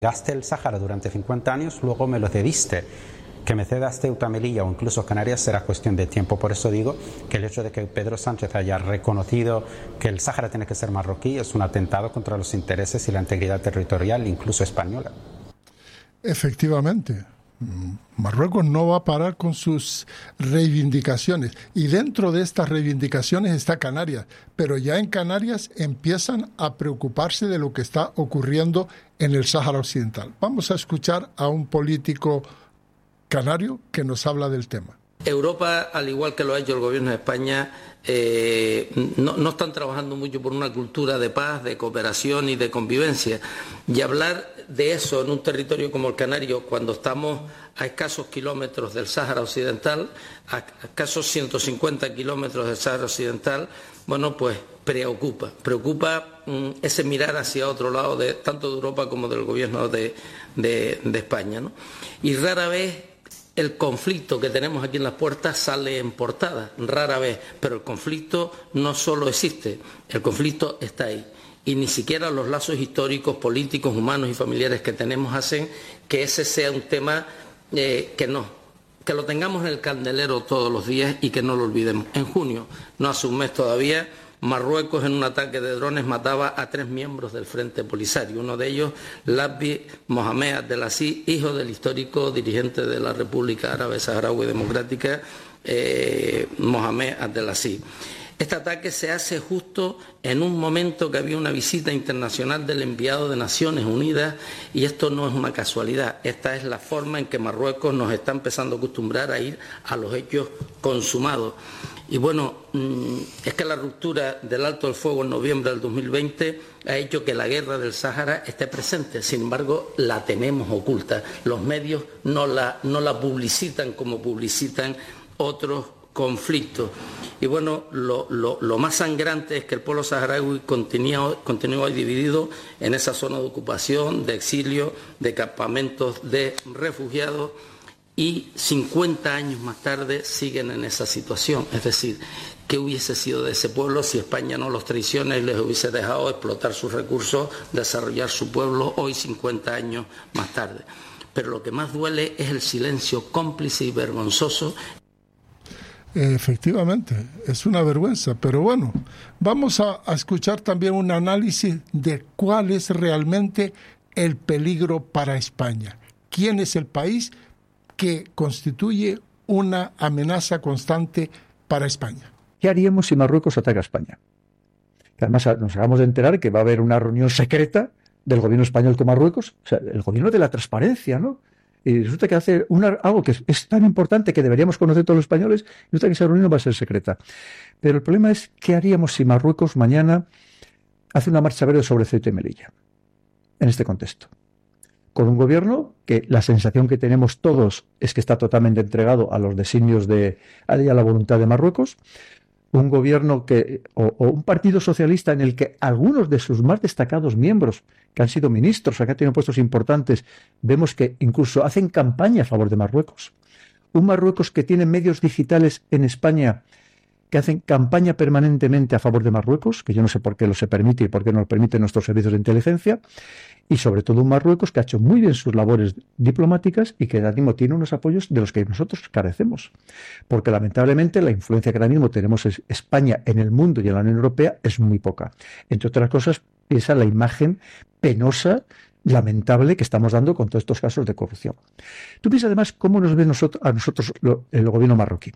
Gaste el Sáhara durante 50 años, luego me lo cediste. Que me cedas Ceuta, Melilla o incluso Canarias será cuestión de tiempo. Por eso digo que el hecho de que Pedro Sánchez haya reconocido que el Sáhara tiene que ser marroquí es un atentado contra los intereses y la integridad territorial, incluso española. Efectivamente. Marruecos no va a parar con sus reivindicaciones, y dentro de estas reivindicaciones está Canarias, pero ya en Canarias empiezan a preocuparse de lo que está ocurriendo en el Sáhara Occidental. Vamos a escuchar a un político canario que nos habla del tema. Europa, al igual que lo ha hecho el gobierno de España, no están trabajando mucho por una cultura de paz, de cooperación y de convivencia. Y hablar de eso en un territorio como el Canario, cuando estamos a escasos kilómetros del Sáhara Occidental, a escasos 150 kilómetros del Sáhara Occidental, bueno, pues preocupa ese mirar hacia otro lado, tanto de Europa como del gobierno de España, ¿no? Y rara vez el conflicto que tenemos aquí en las puertas sale en portada, rara vez, pero el conflicto no solo existe, el conflicto está ahí. Y ni siquiera los lazos históricos, políticos, humanos y familiares que tenemos hacen que ese sea un tema que lo tengamos en el candelero todos los días y que no lo olvidemos. En junio, no hace un mes todavía, Marruecos en un ataque de drones mataba a 3 miembros del Frente Polisario, uno de ellos, Ladbi Mohamed Abdelaziz, hijo del histórico dirigente de la República Árabe Saharaui Democrática, Mohamed Abdelaziz. Este ataque se hace justo en un momento que había una visita internacional del enviado de Naciones Unidas, y esto no es una casualidad, esta es la forma en que Marruecos nos está empezando a acostumbrar a ir a los hechos consumados. Y bueno, es que la ruptura del alto el fuego en noviembre del 2020 ha hecho que la guerra del Sáhara esté presente, sin embargo la tenemos oculta. Los medios no la publicitan como publicitan otros conflictos. Y bueno, lo más sangrante es que el pueblo saharaui continúa dividido en esa zona de ocupación, de exilio, de campamentos de refugiados, y 50 años más tarde siguen en esa situación. Es decir, ¿qué hubiese sido de ese pueblo si España no los traiciona y les hubiese dejado explotar sus recursos, desarrollar su pueblo hoy 50 años más tarde? Pero lo que más duele es el silencio cómplice y vergonzoso. Efectivamente, es una vergüenza, pero bueno, vamos a escuchar también un análisis de cuál es realmente el peligro para España. ¿Quién es el país que constituye una amenaza constante para España? ¿Qué haríamos si Marruecos ataca a España? Que además nos acabamos de enterar que va a haber una reunión secreta del gobierno español con Marruecos, o sea, el gobierno de la transparencia, ¿no? Y resulta que hace algo que es tan importante que deberíamos conocer todos los españoles, y resulta que esa reunión va a ser secreta. Pero el problema es, ¿qué haríamos si Marruecos mañana hace una marcha verde sobre Ceuta y Melilla? En este contexto. Con un gobierno que la sensación que tenemos todos es que está totalmente entregado a los designios a la voluntad de Marruecos, un gobierno o un partido socialista en el que algunos de sus más destacados miembros, que han sido ministros o que han tenido puestos importantes, vemos que incluso hacen campaña a favor de Marruecos. Un Marruecos que tiene medios digitales en España que hacen campaña permanentemente a favor de Marruecos, que yo no sé por qué se permite y por qué no lo permiten nuestros servicios de inteligencia, y sobre todo un Marruecos que ha hecho muy bien sus labores diplomáticas y que ahora mismo tiene unos apoyos de los que nosotros carecemos. Porque lamentablemente la influencia que ahora mismo tenemos en España en el mundo y en la Unión Europea es muy poca. Entre otras cosas, esa es la imagen penosa, lamentable que estamos dando con todos estos casos de corrupción. Tú piensas además cómo nos ve a nosotros el gobierno marroquí.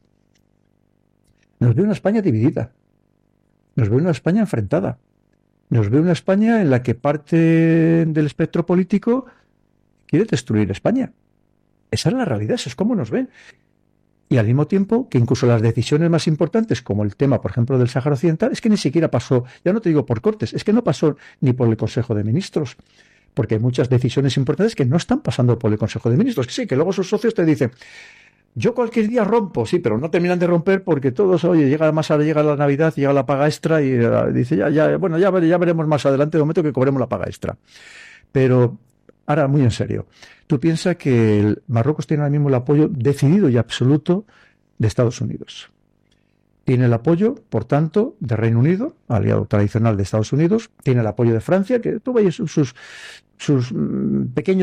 Nos ve una España dividida, nos ve una España enfrentada, nos ve una España en la que parte del espectro político quiere destruir España. Esa es la realidad, eso es cómo nos ven. Y al mismo tiempo que incluso las decisiones más importantes, como el tema, por ejemplo, del Sáhara Occidental, es que ni siquiera pasó, ya no te digo por Cortes, es que no pasó ni por el Consejo de Ministros, porque hay muchas decisiones importantes que no están pasando por el Consejo de Ministros, que sí, que luego sus socios te dicen: yo cualquier día rompo, sí, pero no terminan de romper porque todos, oye, llega la Navidad, llega la paga extra y dice, ya veremos más adelante, de momento que cobremos la paga extra. Pero ahora, muy en serio, tú piensas que Marruecos tiene ahora mismo el apoyo decidido y absoluto de Estados Unidos. tiene el apoyo, por tanto, de Reino Unido, aliado tradicional de Estados Unidos, tiene el apoyo de Francia, que tuvo ahí sus pequeños